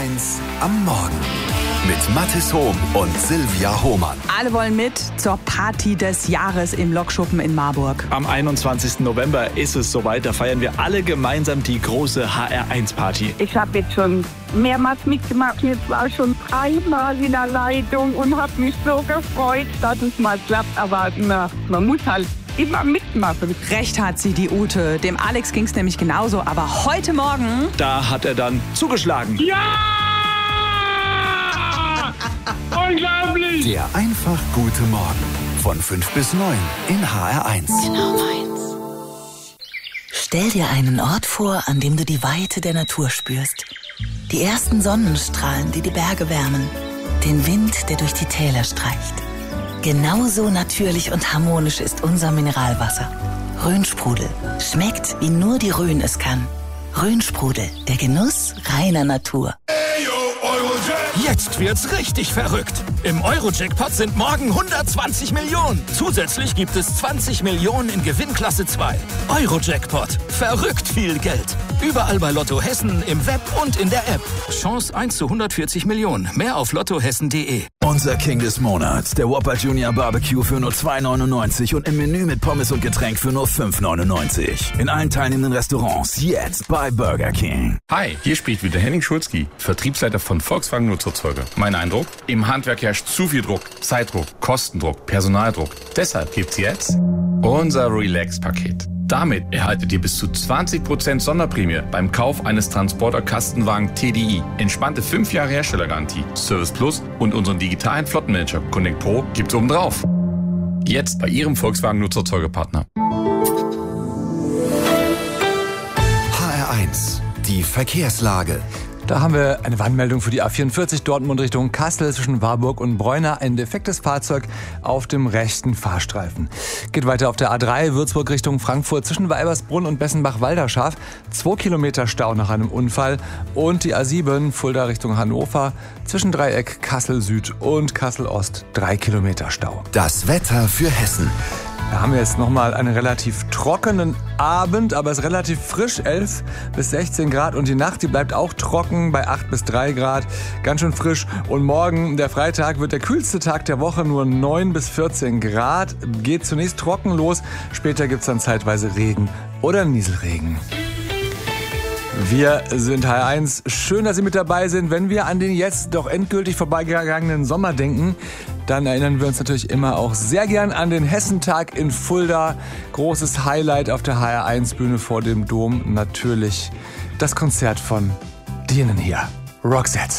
HR1 am Morgen mit Mathis Hohm und Silvia Hohmann. Alle wollen mit zur Party des Jahres im Lokschuppen in Marburg. Am 21. November ist es soweit, da feiern wir alle gemeinsam die große HR1-Party. Ich habe jetzt schon mehrmals mitgemacht, jetzt war ich schon 3-mal in der Leitung und habe mich so gefreut, dass es mal klappt, aber man muss halt immer mitmachen. Recht hat sie, die Ute. Dem Alex ging's nämlich genauso, aber heute Morgen... Da hat er dann zugeschlagen. Ja! Unglaublich! Der einfach gute Morgen von 5 bis 9 in HR1. Genau meins. Stell dir einen Ort vor, an dem du die Weite der Natur spürst. Die ersten Sonnenstrahlen, die die Berge wärmen. Den Wind, der durch die Täler streicht. Genauso natürlich und harmonisch ist unser Mineralwasser. Rhönsprudel. Schmeckt, wie nur die Rhön es kann. Rhönsprudel, der Genuss reiner Natur. Jetzt wird's richtig verrückt. Im Euro-Jackpot sind morgen 120 Millionen. Zusätzlich gibt es 20 Millionen in Gewinnklasse 2. Euro-Jackpot. Verrückt viel Geld. Überall bei Lotto Hessen, im Web und in der App. Chance 1 zu 140 Millionen. Mehr auf lottohessen.de. Unser King des Monats, der Whopper Junior Barbecue für nur 2,99 und im Menü mit Pommes und Getränk für nur 5,99. In allen teilnehmenden Restaurants jetzt bei Burger King. Hi, hier spricht wieder Henning Schulzki, Vertriebsleiter von Volkswagen Nutzerzeuger. Mein Eindruck? Im Handwerk herrscht zu viel Druck, Zeitdruck, Kostendruck, Personaldruck. Deshalb gibt's jetzt unser Relax-Paket. Damit erhaltet ihr bis zu 20% Sonderprämie beim Kauf eines Transporter-Kastenwagen TDI. Entspannte 5 Jahre Herstellergarantie, Service Plus und unseren digitalen Flottenmanager Connect Pro gibt's obendrauf. Jetzt bei Ihrem Volkswagen Nutzerzeugerpartner. HR1, die Verkehrslage. Da haben wir eine Warnmeldung für die A44 Dortmund Richtung Kassel zwischen Warburg und Bräuner. Ein defektes Fahrzeug auf dem rechten Fahrstreifen. Geht weiter auf der A3 Würzburg Richtung Frankfurt zwischen Weibersbrunn und Bessenbach-Walderschaf. 2 Kilometer Stau nach einem Unfall. Und die A7 Fulda Richtung Hannover zwischen Dreieck Kassel Süd und Kassel Ost 3 Kilometer Stau. Das Wetter für Hessen. Da haben wir jetzt nochmal einen relativ trockenen Abend, aber es ist relativ frisch, 11 bis 16 Grad. Und die Nacht, die bleibt auch trocken bei 8 bis 3 Grad, ganz schön frisch. Und morgen, der Freitag, wird der kühlste Tag der Woche, nur 9 bis 14 Grad. Geht zunächst trocken los, später gibt's dann zeitweise Regen oder Nieselregen. Wir sind HR1. Schön, dass Sie mit dabei sind. Wenn wir an den jetzt doch endgültig vorbeigegangenen Sommer denken, dann erinnern wir uns natürlich immer auch sehr gern an den Hessentag in Fulda. Großes Highlight auf der HR1-Bühne vor dem Dom. Natürlich das Konzert von denen hier, Roxette.